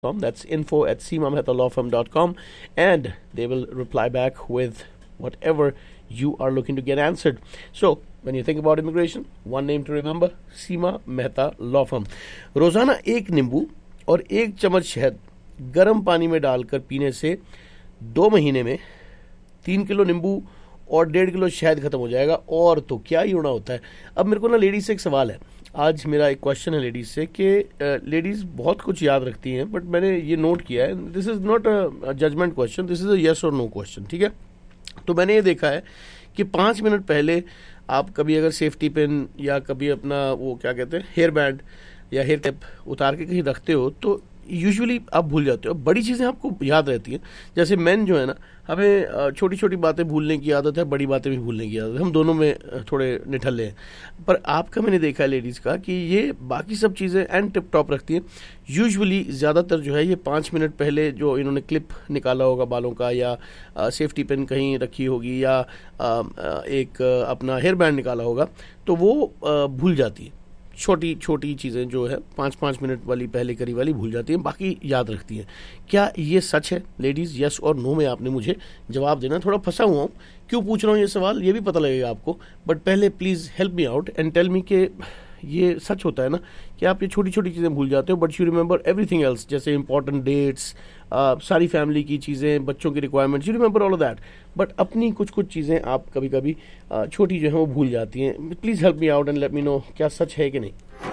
That's info@seemamehtaalawfirm.com, and they will reply back with whatever you are looking to get answered. So, when you think about immigration, one name to remember, Seema Mehta Law Firm. रोजाना एक नींबू और 1 चम्मच शहद गर्म पानी में डालकर पीने से 2 महीने में 3 किलो नींबू और 1.5 किलो शहद खत्म हो जाएगा। और तो क्या ही होना होता है। अब मेरे को ना लेडीज से एक सवाल है, आज मेरा एक क्वेश्चन है लेडीज से कि लेडीज बहुत कुछ याद रखती हैं, बट मैंने ये नोट किया है, this is not a judgement question, this is a yes और नो क्वेश्चन, ठीक है। तो मैंने ये देखा है कि 5 मिनट पहले आप कभी अगर सेफ्टी पिन या कभी अपना वो क्या कहते हैं हेयर बैंड या हेयर टिप उतार के कहीं रखते हो तो यूजुअली आप भूल जाते हो। बड़ी चीज़ें आपको याद रहती हैं, जैसे मेन जो है ना, हमें छोटी छोटी बातें भूलने की आदत है, बड़ी बातें भी भूलने की आदत है, हम दोनों में थोड़े निठल्ले हैं। पर आपका मैंने देखा है लेडीज़ का कि ये बाकी सब चीज़ें एंड टिप टॉप रखती हैं। यूजुअली ज़्यादातर जो है ये 5 मिनट पहले जो इन्होंने क्लिप निकाला होगा बालों का, या सेफ्टी पिन कहीं रखी होगी, या एक अपना हेयर बैंड निकाला होगा, तो वो भूल जाती है। छोटी छोटी चीज़ें जो है 5-5 मिनट वाली पहले करी वाली भूल जाती हैं, बाकी याद रखती हैं। क्या ये सच है लेडीज़? यस और नो में आपने मुझे जवाब देना। थोड़ा फंसा हुआ हूँ, क्यों पूछ रहा हूँ ये सवाल ये भी पता लगेगा आपको, बट पहले please help me out and tell me कि ये सच होता है ना कि आप ये छोटी छोटी चीज़ें भूल जाते हो but you remember everything else, जैसे इंपॉर्टेंट डेट्स, सारी फैमिली की चीज़ें, बच्चों की requirements, you remember all of that, but अपनी कुछ कुछ चीज़ें आप कभी कभी छोटी जो है वो भूल जाती हैं। Please help me out and let me know क्या सच है कि नहीं।